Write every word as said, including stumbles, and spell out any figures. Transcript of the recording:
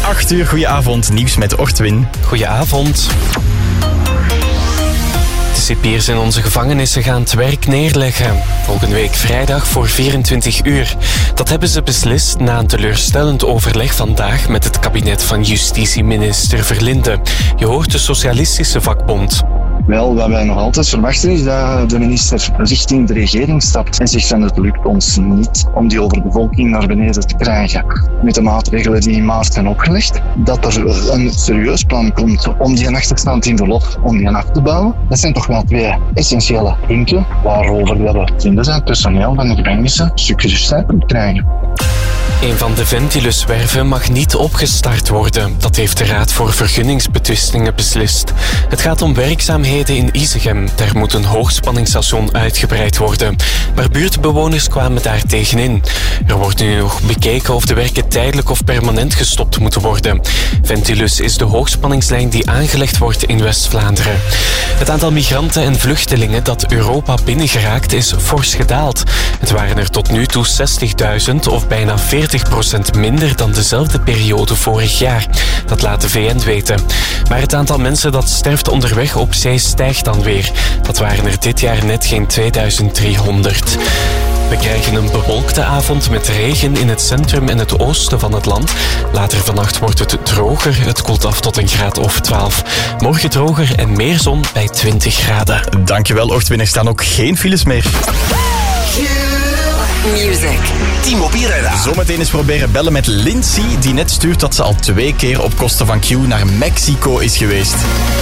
acht uur, goedenavond. Nieuws met Ochtwin. Goedenavond. De cipiers in onze gevangenissen gaan het werk neerleggen. Volgende week vrijdag voor vierentwintig uur. Dat hebben ze beslist na een teleurstellend overleg vandaag met het kabinet van justitieminister Verlinde. Je hoort de Socialistische Vakbond. Wel, wat wij nog altijd verwachten is dat de minister richting de regering stapt en zegt van het lukt ons niet om die overbevolking naar beneden te krijgen. Met de maatregelen die in maart zijn opgelegd, dat er een serieus plan komt om die achterstand in verlof, om die af te bouwen. Dat zijn toch wel twee essentiële punten waarover we vinden dat het personeel van de gevangenissen een stuk gerustheid moet krijgen. Een van de Ventilus-werven mag niet opgestart worden. Dat heeft de Raad voor Vergunningsbetwistingen beslist. Het gaat om werkzaamheden in Isegem. Daar moet een hoogspanningsstation uitgebreid worden. Maar buurtbewoners kwamen daar tegenin. Er wordt nu nog bekeken of de werken tijdelijk of permanent gestopt moeten worden. Ventilus is de hoogspanningslijn die aangelegd wordt in West-Vlaanderen. Het aantal migranten en vluchtelingen dat Europa binnengeraakt is fors gedaald. Het waren er tot nu toe zestigduizend of bijna veertig procent minder dan dezelfde periode vorig jaar. Dat laat de V N weten. Maar het aantal mensen dat sterft onderweg op zee stijgt dan weer. Dat waren er dit jaar net geen tweeduizend driehonderd. We krijgen een bewolkte avond met regen in het centrum en het oosten van het land. Later vannacht wordt het droger. Het koelt af tot een graad of twaalf. Morgen droger en meer zon bij twintig graden. Dankjewel, Ochtwin. Er staan ook geen files meer. Music. Team op Irena. Zometeen eens proberen bellen met Lindsay, die net stuurt dat ze al twee keer op kosten van Q naar Mexico is geweest.